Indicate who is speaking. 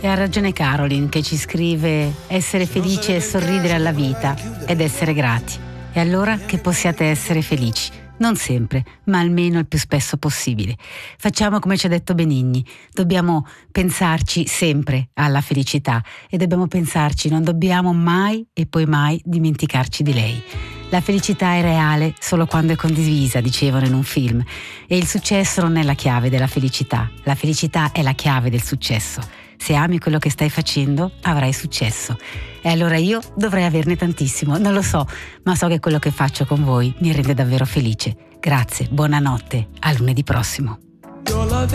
Speaker 1: E ha ragione Caroline che ci scrive: essere felici è sorridere alla vita ed essere grati. E allora che possiate essere felici. Non sempre, ma almeno il più spesso possibile. Facciamo come ci ha detto Benigni, dobbiamo pensarci sempre alla felicità e dobbiamo pensarci, non dobbiamo mai e poi mai dimenticarci di lei. La felicità è reale solo quando è condivisa, dicevano in un film, e il successo non è la chiave della felicità è la chiave del successo. Se ami quello che stai facendo, avrai successo. E allora io dovrei averne tantissimo, non lo so, ma so che quello che faccio con voi mi rende davvero felice. Grazie, buonanotte, a lunedì prossimo.